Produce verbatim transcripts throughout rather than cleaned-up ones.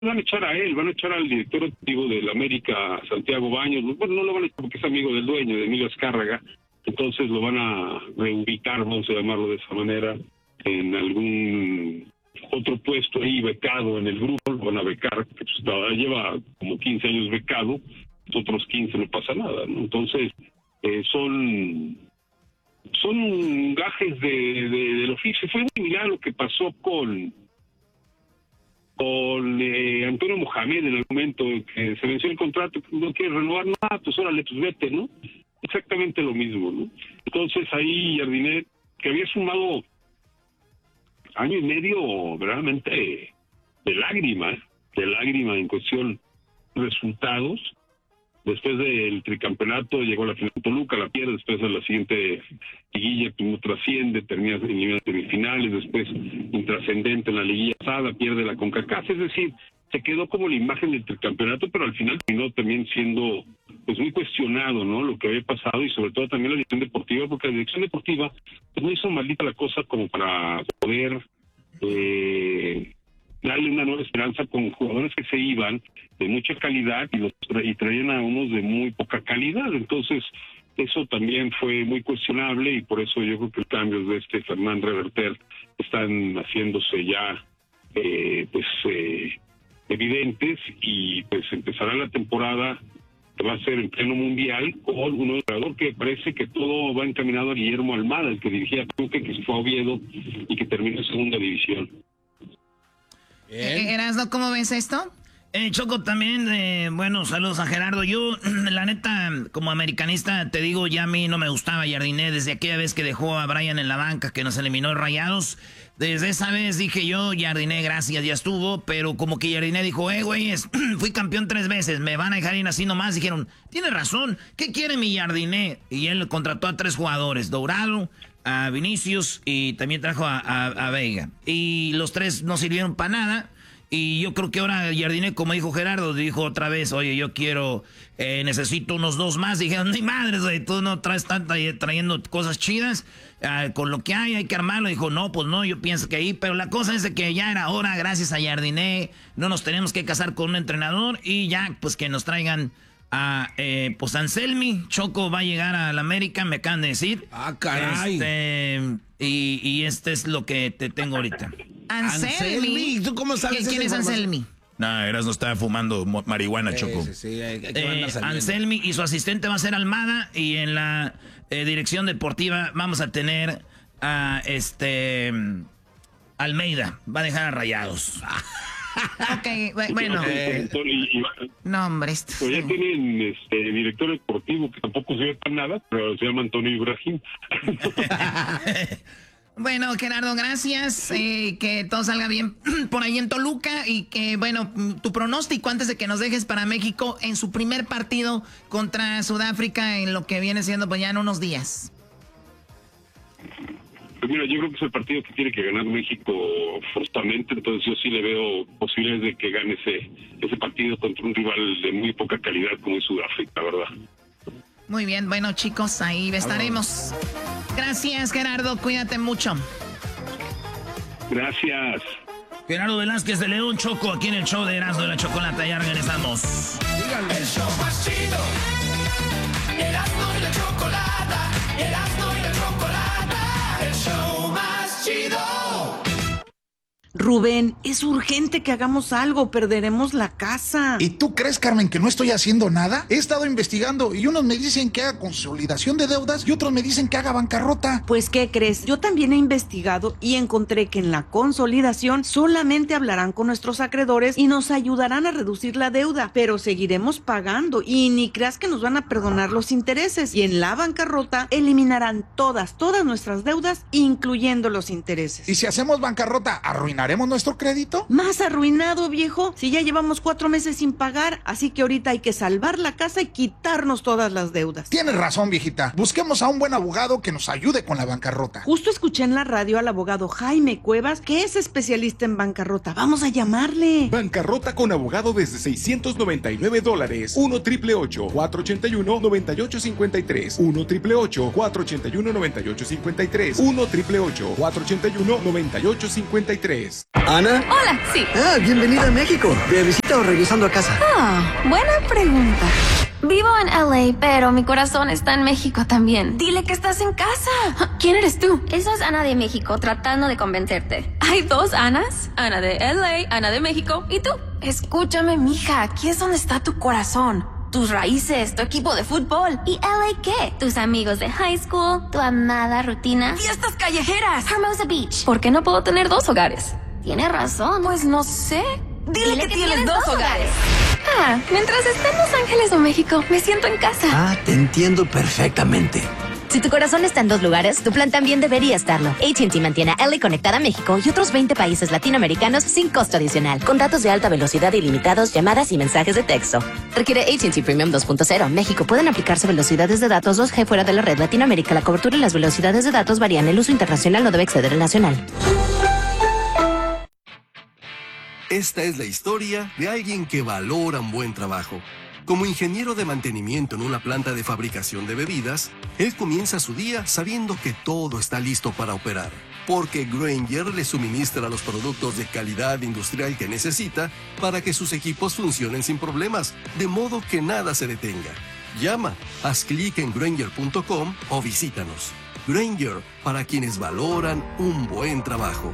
van a echar a él, van a echar al director activo del América, Santiago Baños. Bueno, no lo van a echar porque es amigo del dueño, de Emilio Azcárraga. Entonces lo van a reubicar, vamos a llamarlo de esa manera, en algún otro puesto ahí becado en el grupo. Lo van a becar, que pues, estaba, lleva como quince años becado, otros quince no pasa nada, ¿no? Entonces eh, son son gajes de, de, del oficio. Fue muy similar a lo que pasó con con eh, Antonio Mohamed en el momento que se venció el contrato, no quiere renovar nada, pues órale, pues vete, ¿no? Exactamente lo mismo, ¿no? Entonces ahí Jardinet, que había sumado año y medio verdaderamente de lágrima, de lágrima en cuestión resultados. Después del tricampeonato llegó la final de Toluca, la pierde, después de la siguiente liguilla no trasciende, termina en semifinales, después intrascendente en la liguilla pasada, pierde la CONCACAF, es decir, se quedó como la imagen del tricampeonato, pero al final terminó también siendo pues muy cuestionado, ¿no? Lo que había pasado y sobre todo también la dirección deportiva, porque la dirección deportiva pues, no hizo maldita la cosa como para poder eh, darle una nueva esperanza con jugadores que se iban de mucha calidad y los tra y traían a unos de muy poca calidad. Entonces eso también fue muy cuestionable y por eso yo creo que los cambios de este Fernán Reverter están haciéndose ya eh, pues eh, evidentes y pues empezará la temporada que va a ser en pleno mundial con un nuevo jugador que parece que todo va encaminado a Guillermo Almada, el que dirigía Tuque, que se fue a Oviedo y que terminó en segunda división. Erasno, ¿cómo ves esto? Eh, Choco, también, eh, bueno, saludos a Gerardo. Yo, la neta, como americanista, te digo, ya a mí no me gustaba Jardinet desde aquella vez que dejó a Brian en la banca, que nos eliminó Rayados. Desde esa vez dije yo, Jardinet, gracias, ya estuvo, pero como que Jardinet dijo, eh, güey, fui campeón tres veces, me van a dejar ir así nomás. Dijeron, tiene razón, ¿qué quiere mi Jardinet? Y él contrató a tres jugadores, Dourado, a Vinicius y también trajo a, a, a Veiga. Y los tres no sirvieron para nada. Y yo creo que ahora Jardinet, como dijo Gerardo, dijo otra vez, oye, yo quiero, eh, necesito unos dos más. Y dijeron, ni madres, güey, tú no traes tanta, trayendo cosas chidas, eh, con lo que hay, hay que armarlo. Dijo, no, pues no, yo pienso que ahí, pero la cosa es de que ya era hora, gracias a Jardinet, no nos tenemos que casar con un entrenador y ya, pues que nos traigan a, eh, pues Anselmi. Choco va a llegar a la América, me acaban de decir. Ah, caray. Este, y, y este es lo que te tengo ahorita. Anselmi. ¿Tú cómo sabes? ¿Quién es Anselmi? No, Eras no estaba fumando marihuana, Choco. Sí, sí, hay, hay que eh, Anselmi y su asistente va a ser Almada y en la eh, dirección deportiva vamos a tener a este Almeida. Va a dejar a Rayados. Ok, bueno. Eh, no, hombre. Esto, pues ya sí. tienen este director deportivo que tampoco sirve para nada, pero se llama Antonio Ibrahim. Bueno, Gerardo, gracias. Eh, que todo salga bien por ahí en Toluca y que, bueno, tu pronóstico antes de que nos dejes para México en su primer partido contra Sudáfrica en lo que viene siendo pues ya en unos días. Pues mira, yo creo que es el partido que tiene que ganar México forzosamente, entonces yo sí le veo posibilidades de que gane ese, ese partido contra un rival de muy poca calidad como es Sudáfrica, la verdad. Muy bien, bueno chicos, ahí estaremos. Gracias, Gerardo, cuídate mucho. Gracias. Gerardo Velázquez de León, Choco, aquí en el show de Erasmo de la Chocolata, ya regresamos. Díganle. El show más chido, Erasmo y la Chocolata, Erasmo y la Chocolata, el show más chido. Rubén, es urgente que hagamos algo, perderemos la casa. ¿Y tú crees, Carmen, que no estoy haciendo nada? He estado investigando y unos me dicen que haga consolidación de deudas y otros me dicen que haga bancarrota. Pues, ¿qué crees? Yo también he investigado y encontré que en la consolidación solamente hablarán con nuestros acreedores y nos ayudarán a reducir la deuda, pero seguiremos pagando y ni creas que nos van a perdonar los intereses. Y en la bancarrota eliminarán todas, todas nuestras deudas, incluyendo los intereses. ¿Y si hacemos bancarrota, arruinaremos nuestro crédito? Más arruinado, viejo. Si ya llevamos cuatro meses sin pagar, así que ahorita hay que salvar la casa y quitarnos todas las deudas. Tienes razón, viejita. Busquemos a un buen abogado que nos ayude con la bancarrota. Justo escuché en la radio al abogado Jaime Cuevas, que es especialista en bancarrota. Vamos a llamarle. Bancarrota con abogado desde seiscientos noventa y nueve dólares. uno triple ocho, cuatro ochenta y uno, noventa y ocho cincuenta y tres. uno triple ocho, cuatro ochenta y uno, noventa y ocho cincuenta y tres. uno triple ocho, cuatro ochenta y uno, noventa y ocho cincuenta y tres. ¿Ana? Hola, sí. Ah, bienvenida a México. ¿De visita o regresando a casa? Ah, buena pregunta. Vivo en L A, pero mi corazón está en México también. Dile que estás en casa. ¿Quién eres tú? Eso es Ana de México, tratando de convencerte. Hay dos Anas. Ana de L A, Ana de México. ¿Y tú? Escúchame, mija. Aquí es donde está tu corazón. Tus raíces, tu equipo de fútbol. ¿Y L A qué? Tus amigos de high school, tu amada rutina. Fiestas callejeras. Hermosa Beach. ¿Por qué no puedo tener dos hogares? Tienes razón. Pues no sé. Dile, Dile que, que tienes, tienes dos dos hogares. Ah, mientras esté en Los Ángeles o México, me siento en casa. Ah, te entiendo perfectamente. Si tu corazón está en dos lugares, tu plan también debería estarlo. A T and T mantiene a L A conectada a México y otros veinte países latinoamericanos sin costo adicional. Con datos de alta velocidad ilimitados, llamadas y mensajes de texto. Requiere A T and T Premium dos punto cero. México, pueden aplicarse velocidades de datos dos G fuera de la red. Latinoamérica, la cobertura y las velocidades de datos varían. El uso internacional no debe exceder el nacional. Esta es la historia de alguien que valora un buen trabajo. Como ingeniero de mantenimiento en una planta de fabricación de bebidas, él comienza su día sabiendo que todo está listo para operar, porque Grainger le suministra los productos de calidad industrial que necesita para que sus equipos funcionen sin problemas, de modo que nada se detenga. Llama, haz clic en Grainger punto com o visítanos. Grainger, para quienes valoran un buen trabajo.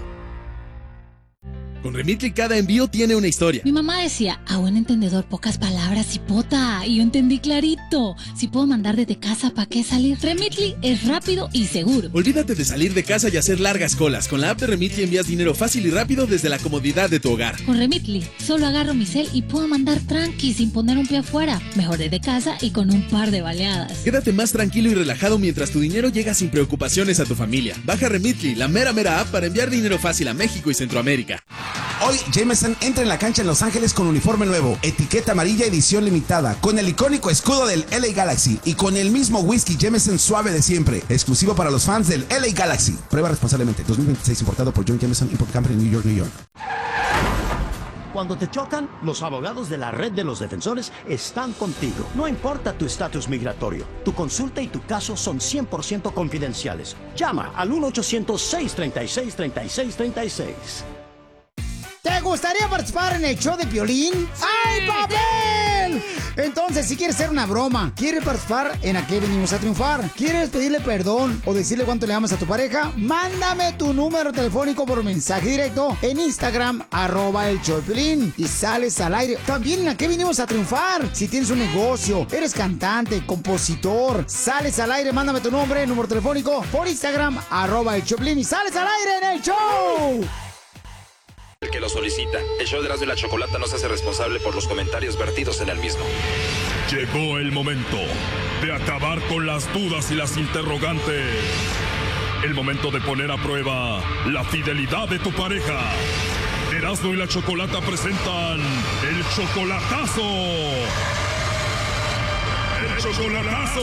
Con Remitly cada envío tiene una historia. Mi mamá decía, a buen entendedor pocas palabras, cipota. Y yo entendí clarito. Si puedo mandar desde casa, ¿para qué salir? Remitly es rápido y seguro. Olvídate de salir de casa y hacer largas colas. Con la app de Remitly envías dinero fácil y rápido desde la comodidad de tu hogar. Con Remitly, solo agarro mi cel y puedo mandar tranqui sin poner un pie afuera. Mejor desde casa y con un par de baleadas. Quédate más tranquilo y relajado mientras tu dinero llega sin preocupaciones a tu familia. Baja Remitly, la mera mera app para enviar dinero fácil a México y Centroamérica. Hoy Jameson entra en la cancha en Los Ángeles con uniforme nuevo, etiqueta amarilla edición limitada, con el icónico escudo del L A Galaxy y con el mismo whisky Jameson suave de siempre, exclusivo para los fans del L A Galaxy. Prueba responsablemente. dos mil veintiséis importado por John Jameson Import Company, New York, New York. Cuando te chocan, los abogados de la Red de los Defensores están contigo. No importa tu estatus migratorio, tu consulta y tu caso son cien por ciento confidenciales. Llama al uno ochocientos, seiscientos treinta y seis, treinta y seis treinta y seis. ¿Te gustaría participar en el show de Piolín? ¡Sí! ¡Ay, papel! Entonces, si quieres hacer una broma, quieres participar en ¿A qué venimos a triunfar? ¿Quieres pedirle perdón o decirle cuánto le amas a tu pareja? Mándame tu número telefónico por mensaje directo en Instagram, arroba el show de Piolín, y sales al aire. También en ¿A qué venimos a triunfar? Si tienes un negocio, eres cantante, compositor, sales al aire, mándame tu nombre, número telefónico por Instagram, arroba el show de Piolín, y sales al aire en el show. El que lo solicita. El show de Erasmo y la Chocolata no se hace responsable por los comentarios vertidos en el mismo. Llegó el momento de acabar con las dudas y las interrogantes. El momento de poner a prueba la fidelidad de tu pareja. Erasmo y la Chocolata presentan el chocolatazo. ¡El chocolatazo!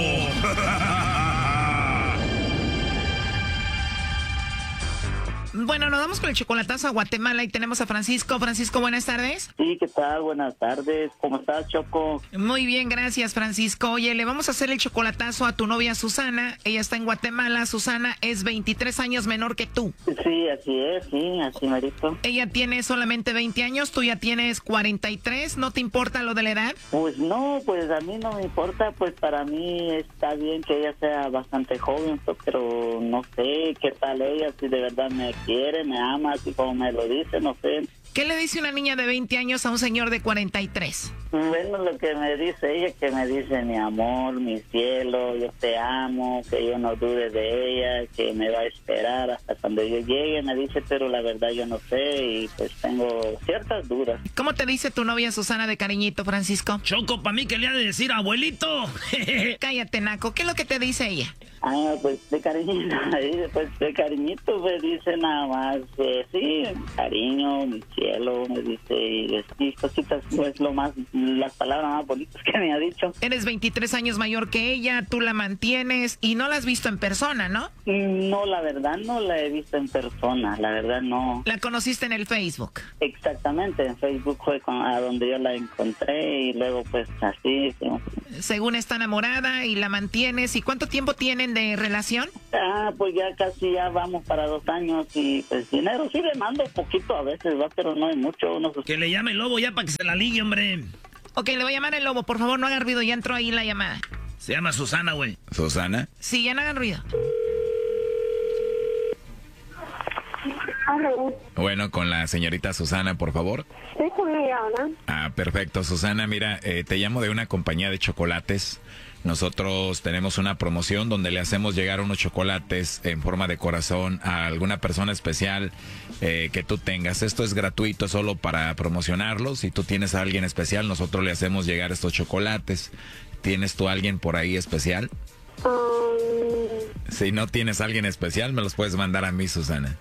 Bueno, nos vamos con el chocolatazo a Guatemala y tenemos a Francisco. Francisco, buenas tardes. Sí, ¿qué tal? Buenas tardes. ¿Cómo estás, Choco? Muy bien, gracias, Francisco. Oye, le vamos a hacer el chocolatazo a tu novia Susana. Ella está en Guatemala. Susana es veintitrés años menor que tú. Sí, así es, sí, así merito. Ella tiene solamente veinte años, tú ya tienes cuarenta y tres. ¿No te importa lo de la edad? Pues no, pues a mí no me importa. Pues para mí está bien que ella sea bastante joven, pero no sé qué tal ella, si de verdad me quiere, me ama, así como me lo dice, no sé. ¿Qué le dice una niña de veinte años a un señor de cuarenta y tres? Bueno, lo que me dice ella, que me dice mi amor, mi cielo, yo te amo, que yo no dude de ella, que me va a esperar hasta cuando yo llegue, me dice, pero la verdad yo no sé y pues tengo ciertas dudas. ¿Cómo te dice tu novia Susana de cariñito, Francisco? Choco, para mí que le ha de decir abuelito. Cállate, Naco, ¿qué es lo que te dice ella? Ah, pues de cariñito, pues de cariñito me dice nada más, eh, sí, cariño, mi cielo, me dice, y, y cositas, pues lo más, las palabras más bonitas que me ha dicho. Eres veintitrés años mayor que ella, tú la mantienes y no la has visto en persona, ¿no? No, la verdad no la he visto en persona, la verdad no. ¿La conociste en el Facebook? Exactamente, en Facebook fue con, a donde yo la encontré y luego pues así. ¿sí? según está enamorada y la mantienes. ¿Y cuánto tiempo tienen de relación? Ah, pues ya casi ya vamos para dos años y pues dinero sí le mando poquito a veces, va, pero no hay mucho. Unos... Que le llame el lobo ya para que se la ligue, hombre. Ok, le voy a llamar el lobo, por favor, no hagan ruido, ya entró ahí la llamada. Se llama Susana, güey. ¿Susana? Sí, ya no hagan ruido. Bueno, con la señorita Susana, por favor. Sí, con ella, ¿no? Ah, perfecto. Susana, mira, eh, te llamo de una compañía de chocolates. Nosotros tenemos una promoción donde le hacemos llegar unos chocolates en forma de corazón a alguna persona especial eh, que tú tengas. Esto es gratuito solo para promocionarlos. Si tú tienes a alguien especial, nosotros le hacemos llegar estos chocolates. ¿Tienes tú a alguien por ahí especial? Um... Si no tienes a alguien especial, me los puedes mandar a mí, Susana.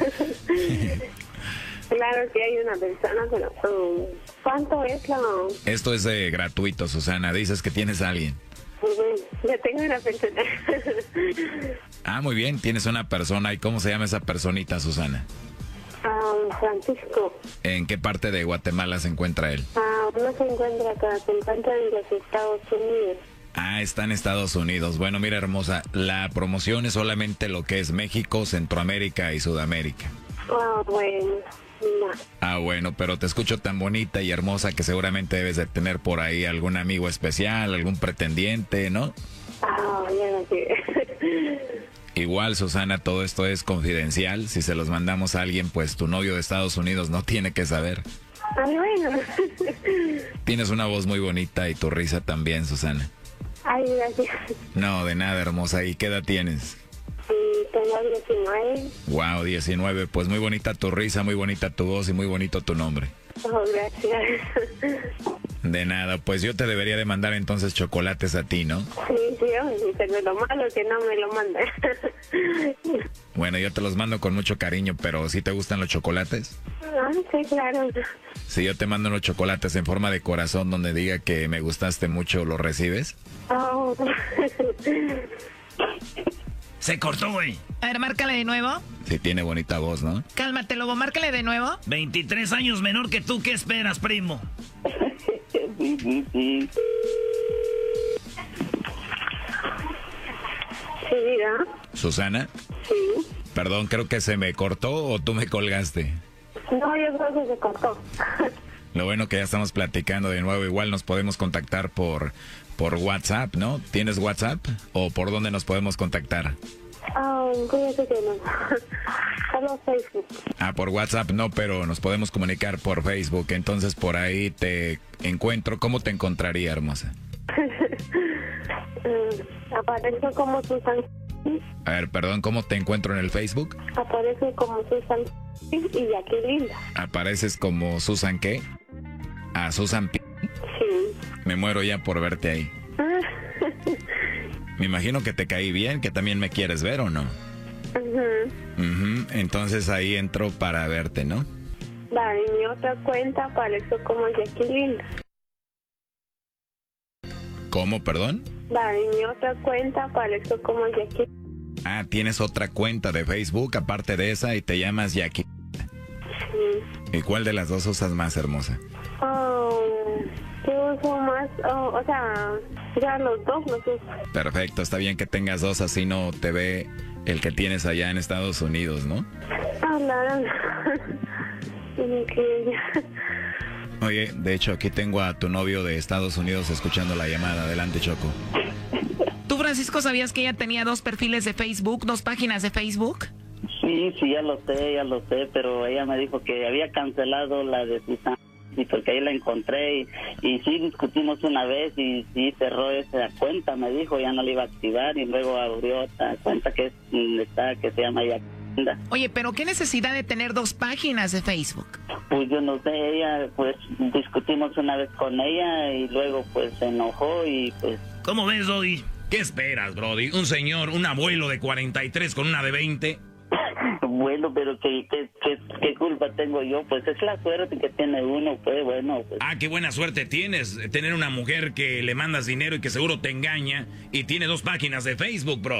Claro que hay una persona, pero um, ¿cuánto es la...? Esto es eh, gratuito, Susana. Dices que tienes a alguien. Uh-huh. Yo tengo una persona. Ah, muy bien. Tienes una persona. ¿Y cómo se llama esa personita, Susana? Um, Francisco. ¿En qué parte de Guatemala se encuentra él? Uh, no se encuentra acá, se encuentra en los Estados Unidos. Ah, está en Estados Unidos. Bueno, mira, hermosa, la promoción es solamente lo que es México, Centroamérica y Sudamérica. Ah, bueno. No. Ah, bueno, pero te escucho tan bonita y hermosa que seguramente debes de tener por ahí algún amigo especial, algún pretendiente, ¿no? Ah, ya lo sé. Igual, Susana, todo esto es confidencial. Si se los mandamos a alguien, pues tu novio de Estados Unidos no tiene que saber. Ah, bueno. Tienes una voz muy bonita y tu risa también, Susana. Ay, gracias. No, de nada, hermosa. ¿Y qué edad tienes? Sí, tengo diecinueve. Wow, diecinueve. Pues muy bonita tu risa, muy bonita tu voz y muy bonito tu nombre. Oh, gracias. De nada, pues yo te debería de mandar entonces chocolates a ti, ¿no? Sí, sí, pero lo malo es que no me lo mandan. Bueno, yo te los mando con mucho cariño, pero ¿sí te gustan los chocolates? Ah, sí, claro. Si yo te mando unos chocolates en forma de corazón donde diga que me gustaste mucho, ¿los recibes? Oh. Se cortó, güey. A ver, márcale de nuevo. Sí, tiene bonita voz, ¿no? Cálmate, lobo, márcale de nuevo. veintitrés años menor que tú, ¿qué esperas, primo? Sí, sí, sí. Sí, mira. ¿Susana? Sí. Perdón, creo que se me cortó o tú me colgaste. No, yo creo que se cortó. Lo bueno que ya estamos platicando de nuevo. Igual nos podemos contactar por, por WhatsApp, ¿no? ¿Tienes WhatsApp? ¿O por dónde nos podemos contactar? Ah, fíjate que no. Solo Facebook. Ah, por WhatsApp no, pero nos podemos comunicar por Facebook. Entonces por ahí te encuentro. ¿Cómo te encontraría, hermosa? mm, aparece como Susan. A ver, perdón, ¿cómo te encuentro en el Facebook? Aparece como Susan y Jacqueline. ¿Apareces como Susan qué? ¿A Susan P? Sí. Me muero ya por verte ahí. Me imagino que te caí bien, que también me quieres ver, ¿o no? Uh-huh. Uh-huh. Entonces ahí entro para verte, ¿no? Vale, mi otra cuenta aparece como Jacqueline. ¿Cómo, perdón? Vale, mi otra cuenta aparece como Jacqueline. Ah, tienes otra cuenta de Facebook aparte de esa y te llamas Jackie. Sí. ¿Y cuál de las dos usas más, hermosa? Oh, yo uso más, oh, o sea, ya los dos los uso. Perfecto, está bien que tengas dos, así no te ve el que tienes allá en Estados Unidos, ¿no? Ah, la, increíble. Oye, de hecho aquí tengo a tu novio de Estados Unidos escuchando la llamada. Adelante, Choco. ¿Tú, Francisco, sabías que ella tenía dos perfiles de Facebook, dos páginas de Facebook? Sí, sí, ya lo sé, ya lo sé, pero ella me dijo que había cancelado la de Susana, y porque ahí la encontré y, y sí discutimos una vez y sí cerró esa cuenta, me dijo, ya no la iba a activar y luego abrió otra cuenta que es, está, que se llama ya. Oye, pero ¿qué necesidad de tener dos páginas de Facebook? Pues yo no sé, ella, pues discutimos una vez con ella y luego pues se enojó y pues... ¿Cómo ves, Brody? ¿Qué esperas, Brody? Un señor, un abuelo de cuarenta y tres con una de veinte. Bueno, pero ¿qué, qué, qué, qué culpa tengo yo? Pues es la suerte que tiene uno, pues bueno. Pues. Ah, qué buena suerte tienes, tener una mujer que le mandas dinero y que seguro te engaña y tiene dos páginas de Facebook, Brody.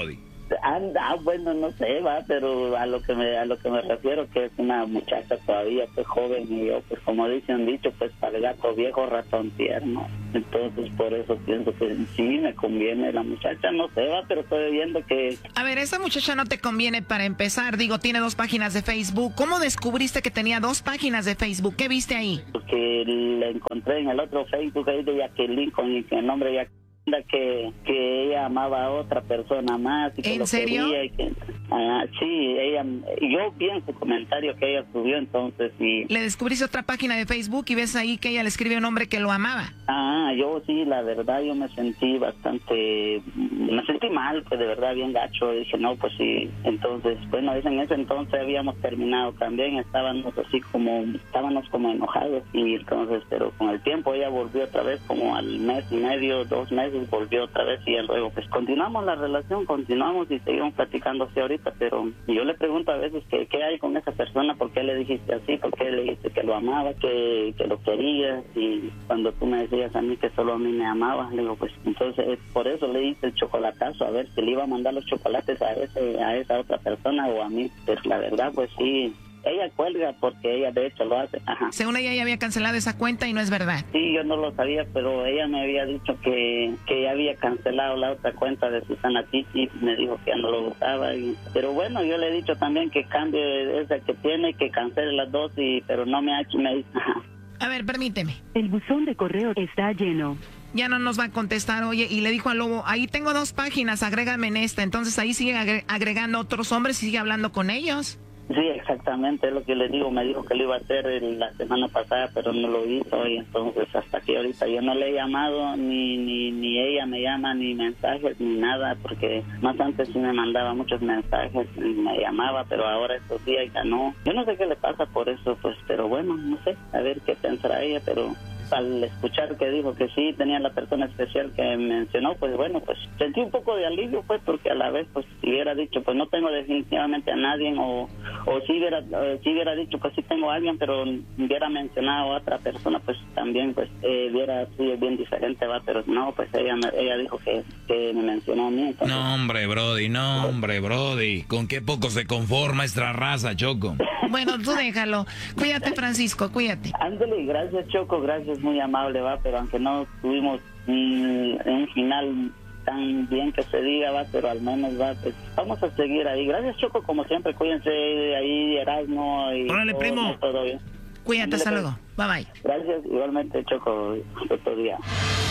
Anda, bueno, no sé, va, pero a lo que me a lo que me refiero que es una muchacha todavía, pues joven, y yo, pues como dicen dicho, pues para el gato viejo, ratón tierno. Entonces, por eso pienso que sí me conviene la muchacha, no sé, va, pero estoy viendo que... A ver, esa muchacha no te conviene para empezar, digo, tiene dos páginas de Facebook. ¿Cómo descubriste que tenía dos páginas de Facebook? ¿Qué viste ahí? Porque la encontré en el otro Facebook ahí de Jacqueline, con el nombre de que que ella amaba a otra persona más y que ¿En lo serio? quería y que, ah, sí, ella, yo vi en su comentario que ella subió, entonces y le descubriste otra página de Facebook y ves ahí que ella le escribe a un hombre que lo amaba. Ah, yo sí, la verdad, yo me sentí bastante, me sentí mal, pues de verdad bien gacho. Dije, no, pues sí. Entonces, bueno, en ese entonces habíamos terminado también, estábamos así como, estábamos como enojados y entonces, pero con el tiempo ella volvió otra vez, como al mes y medio, dos meses, volvió otra vez y luego pues continuamos la relación, continuamos y seguimos platicando así ahorita, pero yo le pregunto a veces que qué hay con esa persona, por qué le dijiste así, por qué le dijiste que lo amaba, que, que lo querías, y cuando tú me decías a mí que solo a mí me amabas, le digo, pues entonces por eso le hice el chocolatazo, a ver si le iba a mandar los chocolates a ese a esa otra persona o a mí, pero la verdad pues sí. Ella cuelga porque ella de hecho lo hace. Ajá. Según ella ya había cancelado esa cuenta y no es verdad. Sí, yo no lo sabía, pero ella me había dicho que, que ya había cancelado la otra cuenta de Susana Titi, me dijo que ya no lo usaba. Y, pero bueno, yo le he dicho también que cambie esa que tiene, que cancele las dos, y pero no me ha hecho, me dice, ajá. A ver, permíteme. El buzón de correo está lleno. Ya no nos va a contestar, oye, y le dijo al lobo, ahí tengo dos páginas, agrégame en esta. Entonces ahí sigue agre- agregando otros hombres y sigue hablando con ellos. Sí, exactamente, es lo que le digo, me dijo que lo iba a hacer el, la semana pasada, pero no lo hizo, y entonces hasta que ahorita yo no le he llamado, ni, ni, ni ella me llama, ni mensajes, ni nada, porque más antes sí me mandaba muchos mensajes, y me llamaba, pero ahora estos días ya no. Yo no sé qué le pasa por eso, pues, pero bueno, no sé, a ver qué pensará ella, pero... al escuchar que dijo que sí tenía la persona especial que mencionó, pues bueno, pues sentí un poco de alivio, pues, porque a la vez, pues, si hubiera dicho, pues no tengo definitivamente a nadie, o, o si hubiera eh, si hubiera dicho, pues sí tengo a alguien, pero hubiera mencionado a otra persona, pues también, pues, eh, hubiera sido bien diferente, va, pero no, pues ella ella dijo que, que me mencionó a mí. Entonces, no, hombre, Brody, no, hombre, Brody, ¿con qué poco se conforma esta raza, Choco? Bueno, tú déjalo. Cuídate, Francisco, cuídate. Ándale, gracias, Choco, gracias, muy amable, va, pero aunque no tuvimos mm, un final tan bien que se diga, va, pero al menos, va, pues vamos a seguir ahí. Gracias, Choco, como siempre, cuídense ahí, Erasmo, y órale, todo, primo. todo bien. Cuídate, hasta luego. Bye, bye. Gracias, igualmente, Choco, otro día.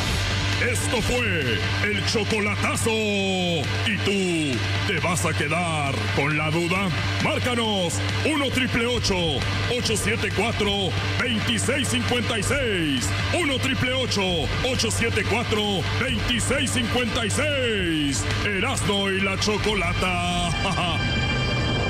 Esto fue el chocolatazo. ¿Y tú te vas a quedar con la duda? Márcanos uno triple ocho, ocho siete cuatro, dos seis cinco seis. uno triple ocho, ocho siete cuatro, dos seis cinco seis. Erasmo y la Chocolata.